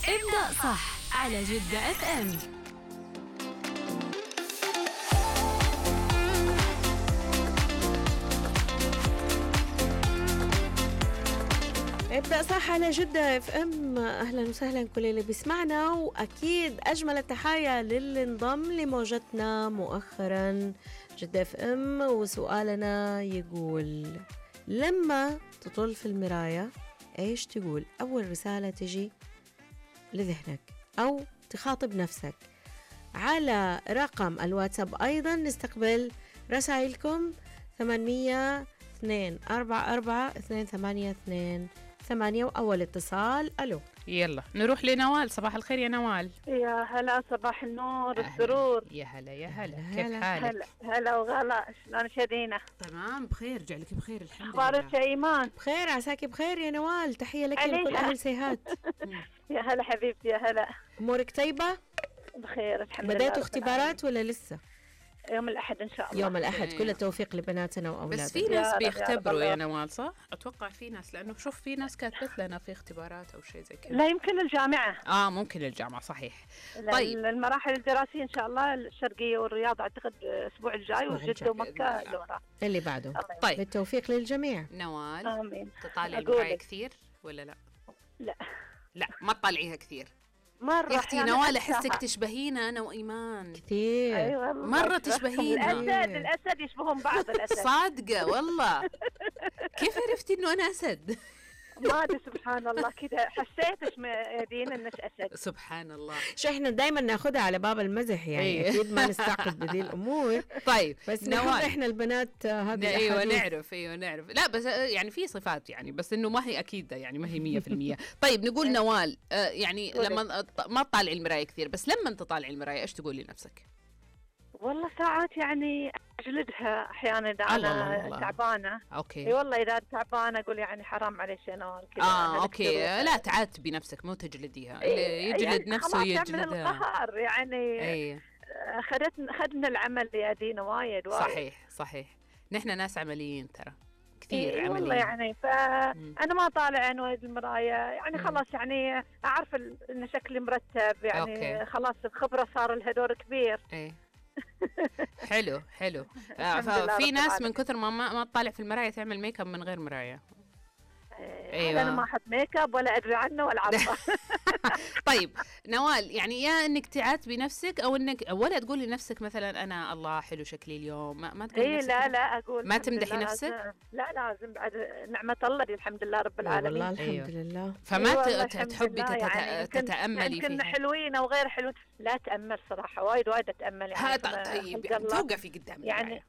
ابدأ صح على جدة اف ام. ابدأ صح على جدة اف ام. اهلا وسهلا كل اللي بيسمعنا، واكيد اجمل التحايا للي انضم لموجتنا مؤخرا جدة اف ام. وسؤالنا يقول: لما تطل في المراية ايش تقول؟ اول رسالة تجي لذهنك او تخاطب نفسك. على رقم الواتساب ايضا نستقبل رسائلكم 800-244-282-8. وأول اتصال. ألو، يلا نروح لنوال. صباح الخير يا نوال. يا هلا، صباح النور أهلا. السرور. يا هلا يا هلا، هلا. كيف حالك؟ هلا وغلا، شلون شدينا؟ تمام بخير، جعلك بخير الحمد اخبارك يا ايمان؟ بخير عساكي بخير يا نوال. تحية لك عليك. ولكل أهل سيهات. يا هلا حبيبتي، يا هلا. أمورك طيبة؟ بخير الحمد لله. بدأتوا رب اختبارات ولا لسه؟ يوم الأحد إن شاء الله. يوم الأحد. إيه. كل التوفيق لبناتنا وأولادنا. بس في يا ناس رب، يا بيختبروا رب يا الله. نوال، صح؟ أتوقع في ناس، لأنه شوف في ناس كاتبت لنا في اختبارات أو شيء زي كذا. لا يمكن الجامعة. ممكن الجامعة، صحيح. لا، طيب. المراحل الدراسية إن شاء الله الشرقية والرياض أعتقد الأسبوع الجاي، وجدة ومكة اللي وراه. اللي بعده. طيب بالتوفيق للجميع. نوال، آمين. تطالع أقول المراية لك. كثير ولا لا؟ لا لا ما تطالعيها كثير مرة يا أختي أحياناً نوال. أنساها. أحسك تشبهينا أنا وإيمان كثير. أي والله. مرة تشبهينا. الأسد يشبهون بعض الأسد. صادقة والله. كيف عرفتي إنه أنا أسد؟ ما أدري، سبحان الله كذا حسيت يا دين إنك أسد. سبحان الله. شو احنا دايما ناخدها على باب المزح يعني. إيه. أكيد ما نستعقد بذي الأمور. طيب بس نحب احنا البنات هذه ايوه الأحاديث. نعرف لا بس يعني في صفات يعني، بس انه ما هي اكيده يعني، ما هي 100%. طيب نقول نوال، يعني قولي. لما ما تطالعي المرايه كثير، بس لما تطالعي المرايه ايش تقولي لنفسك؟ والله ساعات يعني أجلدها أحيانا إذا الله. أنا تعبانة. اي اوكي. والله إذا تعبانة أقول يعني حرام عليك يا نوال كذا. اوكي. لا تعاتبي نفسك، مو تجلديها. اللي يجلد نفسه يجلدها من يجلدها. القهر يعني. اي خدنا العمل يا دينا وايد. صحيح. نحن ناس عمليين ترى، كثير إيه عمليين والله يعني. فأنا ما طالع عنوان المراية يعني. خلاص يعني أعرف إن شكلي مرتب يعني. أوكي. خلاص الخبرة صار لها دور كبير. ايه حلو. الحمد لله ففي رب ناس العالمين. من كثر ما تطالع في المرايه تعمل ميك اب من غير مرايه. أيوة. أنا ما أحط ميك اب ولا أدري عنه ولا أعرفه. طيب نوال، يعني يا انك تعاتبي نفسك او انك ولا تقولي لنفسك مثلا انا الله حلو شكلي اليوم، ما تقولي إيه نفسك لا كده؟ أقول ما الحمد تمدحي لله نفسك؟ لازم. لا لازم بعد نعمة الله دي الحمد لله رب والله العالمين. الحمد لله. فما والله الحمد تحبي لله يعني تتاملي كنا فيها. حلوين او غير حلوين. لا اتامل صراحه، وايد اتامل يعني. طيب الحمد لله. توقفي قدام يعني المراية.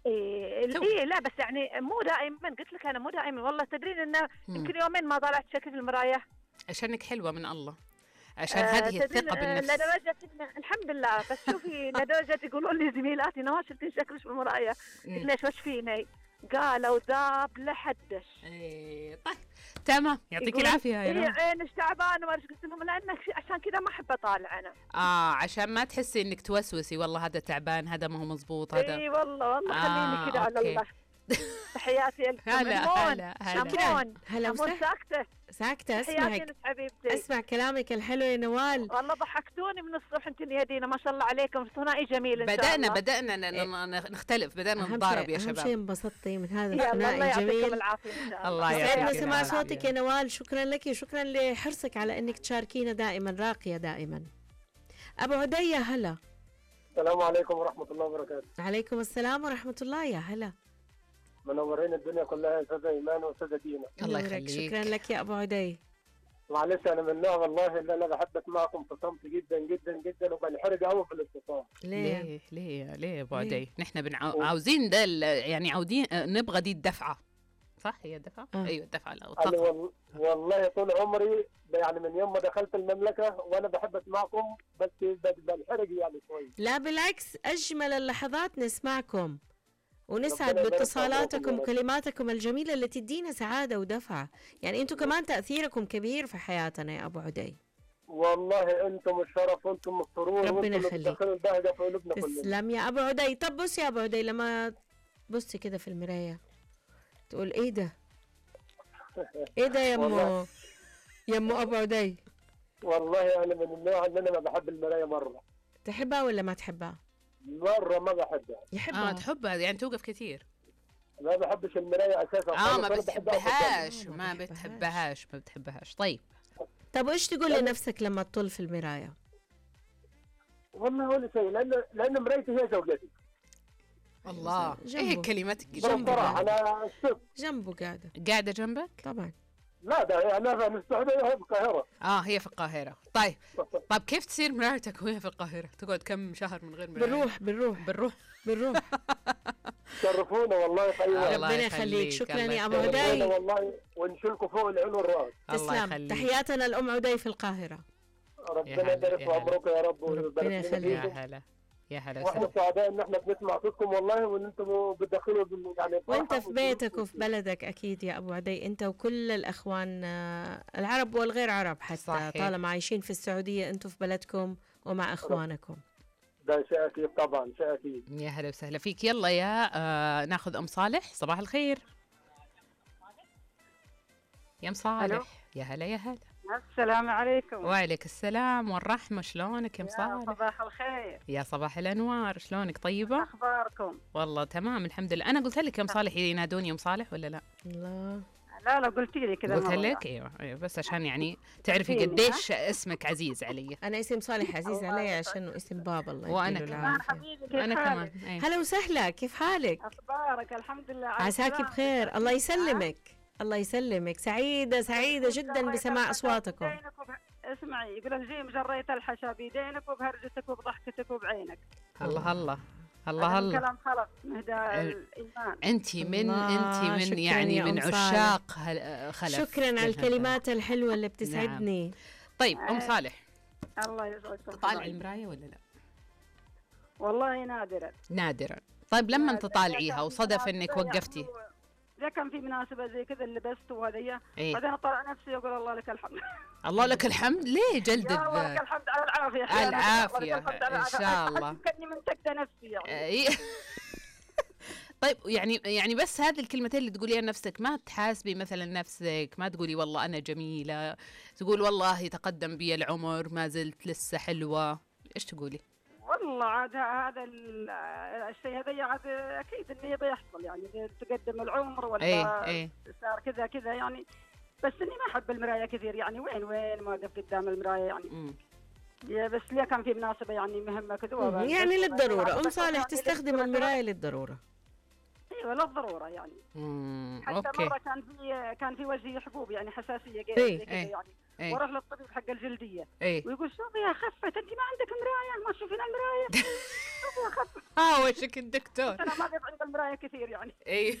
إيه لا بس يعني مو دائما. قلت لك انا مو دائما والله. تدرين انه يمكن يومين ما طلعت شكل في المرايه. عشانك حلوه من الله، عشان هذه الثقه بالنفس. لدرجه الحمد لله. بس شوفي لدرجه يقولون لي زميلاتي نواف شفتي شكلك في المرايه. قلت ليش وش فيني؟ قالوا ذاب لحدش. إيه طيب تمام، يعطيك العافيه يا إيه نوال. عينك تعبان وما قلت لهم لانك عشان كذا ما احب اطالع انا. عشان ما تحسي انك توسوسي والله هذا تعبان، هذا ما هو مزبوط، هذا. اي والله خليني كذا على أوكي. الله. تحياتي لكم. هلا. هلا وسهلا. ساكتة تحياتي اسمعك. لك حبيبتي. اسمع كلامك الحلو يا نوال. والله ضحكتوني من الصبح انت يا دينا، ما شاء الله عليكم، ثنائي جميل ان شاء الله. بدأنا نختلف، بدأنا أهم نتضارب شيء يا أهم شباب. شيء انبسطتي من هذا يا الله الثنائي يعطيكم الجميل. العافيه ان شاء الله. الله يسعدنا يعطيك سماع العافية. صوتك يا نوال. شكرا لك وشكرا لحرصك على انك تشاركينا دائما. راقية دائما. ابو عدي هلا. السلام عليكم ورحمة الله وبركاته. عليكم السلام ورحمة الله. يا هلا. منورين الدنيا كلها يا أستاذة إيمان وأستاذة دينا. الله نورك. يخليك. شكرا لك يا ابو عدي. معلش أنا من النوع والله اللي أنا بحب أسمعكم في صمت جدا جدا جدا، وبنحرج قوي في الاتصال. ليه؟ ليه يا ابو ليه؟ عدي؟ نحن عاوزين ده يعني عاودين نبغى دي الدفعه، صح؟ هي الدفعه؟ ايوه الدفعه. أنا والله طول عمري يعني من يوم ما دخلت المملكة وأنا بحب أسمعكم، بس بنحرج يعني شوي. لا بالعكس، اجمل اللحظات نسمعكم ونسعد ربنا يبارك باتصالاتكم فيكم يا رب. وكلماتكم الجميلة اللي تدينا سعادة ودفعة. يعني انتم كمان تأثيركم كبير في حياتنا يا ابو عدي. والله أنتم الشرف وأنتم السرور، ربنا وأنتم اللي يخليك. بتدخلوا البهجة في قلوبنا كلنا. تسلم يا ابو عدي. طب بص يا ابو عدي، لما تبصي كده في المراية تقول ايه ده؟ ايه ده يا والله. يمو ابو عدي؟ والله انا من النوع اللي انا ما بحب المرايه مره. تحبها ولا ما تحبها؟ مره ما بحبها. يحبها. تحبها يعني توقف كثير. ما بحبش المرايه اساسا. ما بتحبهاش. ما بتحبهاش. طيب وإيش تقول لنفسك لما تطل في المراية؟ والله ولا شيء، لان مرايتي هي زوجتي. الله، جنبه. ايه كلماتك بصراحه انا الصدق. جنبه قاعدة جنبك؟ طبعا. لا ده انا في السعوديه، هي في القاهره. هي في القاهرة. طيب كيف تصير مرايتك وهي في القاهرة؟ تقعد كم شهر من غير مراية؟ بنروح. شرفونا والله في اي وقت. ربنا يخليك. شكرا يا ابو عدي والله، ونشيلكم فوق العين والراس. تسلم. تحياتنا الام عدي في القاهره. ربنا يبارك في عمرك يا رب ربنا يخليك. يا هلا واحنا سعداء ان احنا بنسمع صوتكم والله، وان انتم بتدخلوا يعني وانت في بيتك وفي بلدك اكيد يا ابو عدي، انت وكل الاخوان العرب والغير عرب حتى. صحيح. طالما عايشين في السعوديه انتم في بلدكم ومع اخوانكم. ده شيء اكيد طبعا، شيء اكيد. يا هلا وسهلا فيك. يلا يا ناخذ ام صالح. صباح الخير يا ام صالح. يا هلا. السلام عليكم. وعليك السلام والرحمة. شلونك يا ام صالح؟ صباح الخير. يا صباح الانوار. شلونك؟ طيبة؟ اخباركم؟ والله تمام الحمد لله. انا قلت لك يا ام صالح ينادوني ام صالح ولا لا؟ لا قلتي لي كذا. قلت لك ايوه بس عشان يعني تعرفي قديش اسمك عزيز علي. انا اسم صالح عزيز علي عشانه اسم بابا. الله وانا كمان. انا كمان. هلا وسهلا، كيف حالك؟ اخبارك؟ الحمد لله. عساكي بخير. الله يسلمك. الله يسلمك. سعيدة جدا بسماع أصواتكم. اسمعي، يقول الجيم جريت الحشا بيدينك وبهرجتك وبضحكتك وبعينك. الله كلام خلق مهدى الإيمان. أنت من يعني من عشاق خلف. شكرا على الكلمات الحلوة اللي بتسعدني. نعم. طيب أم صالح، الله يسعدكم. تطالع المراية ولا لا؟ والله نادرا. طيب لما تطالعيها وصدف إنك وقفتي، إذا كان في مناسبة زي كذا اللي لبست وهذيا، بعدين أطلع نفسي أقول الله لك الحمد. الله لك الحمد. ليه جلد الله لك الحمد على العافية. العافية إن شاء الله. كأني منتقدة نفسي يعني. طيب يعني بس هذه الكلمتين اللي تقوليها لنفسك، ما تحاسبي مثلا نفسك، ما تقولي والله أنا جميلة، تقول والله تقدم بي العمر ما زلت لسه حلوة، إيش تقولي؟ والله عاد هذا الشيء هذا عاد اكيد انه بيحصل، يعني تقدم العمر ولا صار كذا يعني. بس اني ما احب المرايه كثير يعني. وين ما اقف قدام المرايه يعني. بس ليه كان في مناسبه يعني مهمه كذا يعني للضروره. ام صالح تستخدم المرايه للضروره. ايوه للضروره يعني. حتى أوكي. مره كان في وجهي حبوب يعني حساسيه كذا يعني. واروح للطبيب حق الجلديه ويقول شوفي يا خفت انت ما عندك مرايه، ما تشوفين المرايه. شوفي يا خفت. وشك الدكتور. انا ما اقف عند المرايه كثير يعني.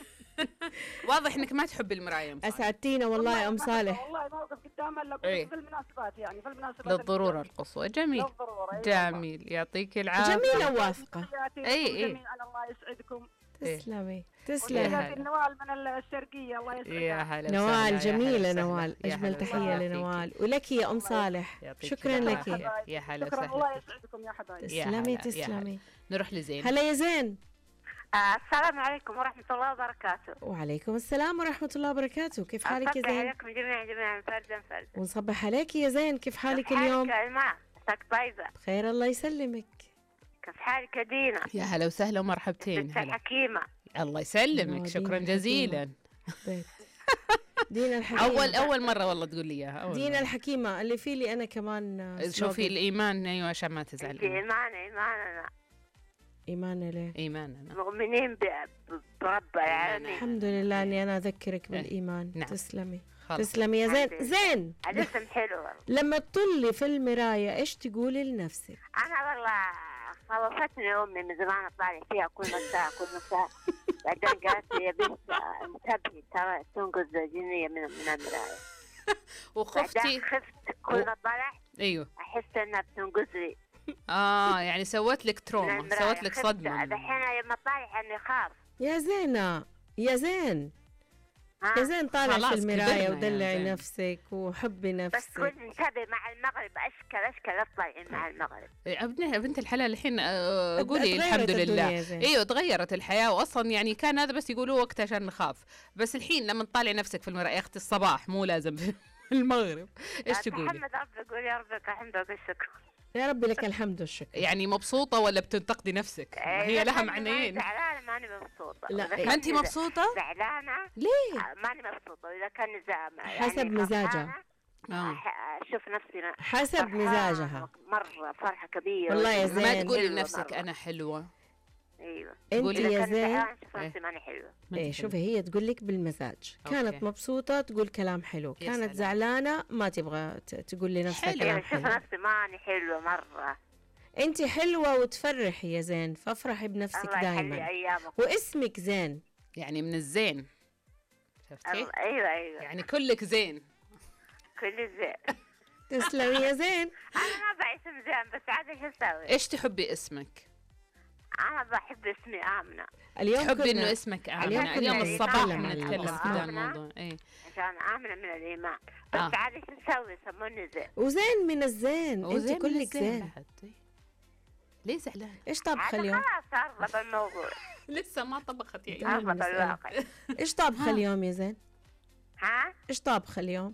واضح انك ما تحب المرايه. اسعدتينا والله يا ام صالح. والله ما اوقف قدامها الا في المناسبات يعني. في المناسبات للضروره القصوى. جميل. جميل يعطيك العافيه. جميله واثقه. جميل. الله يسعدكم. تسلمي. نوال من الشرقية. الله يسعدك يا هلا. نوال جميلة. نوال أجمل تحية لنوال ولك يا أم صالح. شكرا لك. يا هلا وسهلا. الله يسعدكم يا حبايبي. تسلمي. نروح لزين. هلا يا زين. السلام عليكم ورحمة الله وبركاته. وعليكم السلام ورحمة الله وبركاته. كيف حالك يا زين؟ نصبح عليكم جميعا فردا. ونصبح عليك يا زين. كيف حالك اليوم؟ كيف حالك يا طيبة؟ بخير الله يسلمك. كيف حالك يا دينا؟ يا هلا وسهلا ومرحبتين. هلا حكيمة. الله يسلمك. شكرا جزيلا. دينا الحكيمة. أول مرة والله تقول لي إياها. دينا الحكيمة اللي في لي أنا كمان. شوفي الإيمان. أيوة عشان ما تزعل. إيماننا ليه؟ إيماننا مؤمنين برب العالمين. الحمد لله إني أنا أذكرك بالإيمان. نعم. تسلمي يا زين. زين. الاسم حلو. لما تطلي في المراية إيش تقولي لنفسك؟ أنا والله خلصتني أمي من زمان أطلع فيها كل مساء بعدين قالت لي يا بنت انتبهي ترى تنقذ جنية من المراية. وخفتي؟ بعدين خفت كل ما طلعت. أيوه. أحس إنها بتنقذ لي. يعني سوت لك تروما، سوت لك صدمة. الحين لما طالع اني خاف. يا زينة يا زين. يا زين طالع في المراية ودلعي نفسك وحبي نفسك. بس كنت انتبه مع المغرب اشكل اطلعي مع المغرب. بنت الحلال الحين قولي الحمد لله. ايوه تغيرت الحياة. واصلا يعني كان هذا بس يقولوه وقت عشان نخاف، بس الحين لما تطالعي نفسك في المراية يا اختي الصباح مو لازم المغرب. ايش تقولي؟ محمد ربي يقول يا ربك الحمد والشكر. يا رب لك الحمد والشكر. يعني مبسوطة ولا بتنتقدي نفسك؟ هي لها معنيين. زعلانة ماني مبسوطة. لا ما انت مبسوطة؟ زعلانة ليه؟ ماني مبسوطة. إذا كان حسب مزاجها. أشوف نفسي حسب مزاجها. مرة فرحة كبيرة. والله يا زين. ما تقولي لنفسك أنا حلوة. ايوه انت يا زين شوف نفسي ماني حلوة. ايه شوفي هي تقول لك بالمزاج. كانت أوكي. مبسوطة تقول كلام حلو، كانت سلام. زعلانة ما تبغى تقول لنفسها حلو. كلام شوف حلو. نفسي ماني حلوة مرة. انت حلوة وتفرحي يا زين، فافرحي بنفسك الله يخلي دايما. أيامك. واسمك زين. يعني من الزين. شفتي؟ أيوة يعني كلك زين. كل زين. تسلمي يا زين. أنا ما باسم زين بس عاد ايش اسوي؟ ايش تحبي اسمك؟ أنا بحب اسمي آمنة. اليوم تحبي كنا انه اسمك اليوم آمنة. كنا اليوم الصباح نتكلم عن بنتكلم في الأسماء. ذا الموضوع. ايه عشان آمنة من الإيمان. بس عاد ايش نسوي؟ يسموني زين. وزين من الزين. وزين انت من كلك الزين زين. بعد. إيه. ليش زعلان؟ ايش طابخة عاد اليوم؟ خلاص أرغب الموضوع. لسه ما طبخت يا تعال. أرغب المسألة. الواقع. ايش طابخة اليوم يا زين؟ ها؟ ايش طابخة اليوم؟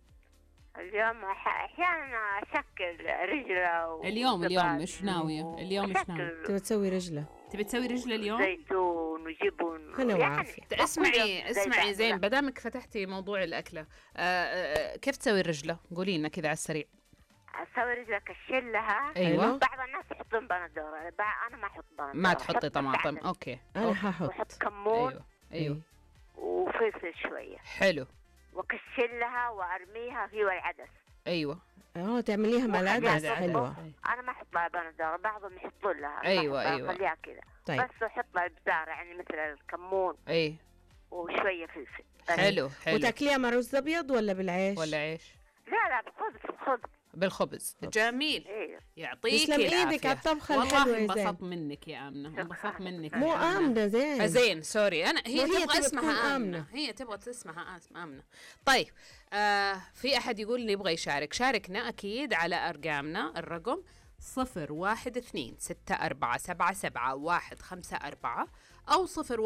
اليوم أحيانا أشكل رجلة اليوم ايش ناوية؟ اليوم ايش ناوية؟ تبغى تسوي رجلة؟ تبي تسوي رجلة اليوم؟ زيتون وجبن هلا وعافية. اسمعي زين، بدامك فتحتي موضوع الأكلة، كيف تسوي الرجلة؟ قولي لنا كذا على السريع. اسوي رجلك اشلها. ايوه. بعض الناس يحطون بندوره، انا ما احط بندوره. ما تحطي طماطم. اوكي. انا ححط. واحط كمون. ايوه وفلفل شويه. حلو. واكشلها وارميها هي والعدس. ايوه تعمليها مع العدس حلوة. انا ما احط لها بندوره، بعضهم يحطون لها. ايوه خليها كذا. طيب. بس احط لها البزار يعني مثل الكمون اي وشويه فلفل. حلو. وتاكليها مع رز ابيض ولا بالعيش؟ ولا عيش؟ لا بالخبز. بالخبز. جميل. ايوه. يعطيك تسلم ايدك على الطبخة الحلوة والله يا زين. انبسطت منك يا آمنة، انبسطت منك. مو يا آمنة زين. زين سوري، انا هي وهي تبغى تبغى اسمها تكون آمنة. هي تبغى اسمها آمنة. طيب في احد يقول لي يبغى يشارك، شاركنا اكيد على ارقامنا. الرقم 0126477154 أو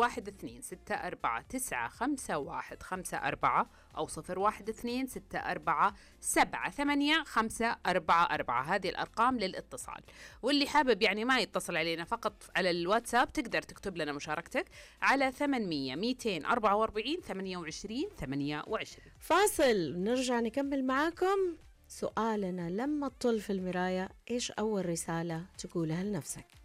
0126495154 أو 0126477854. هذه الأرقام للاتصال. واللي حابب يعني ما يتصل علينا فقط على الواتساب تقدر تكتب لنا مشاركتك على 800 244 28 28. فاصل نرجع نكمل معاكم. سؤالنا لما تطل في المراية إيش أول رسالة تقولها لنفسك؟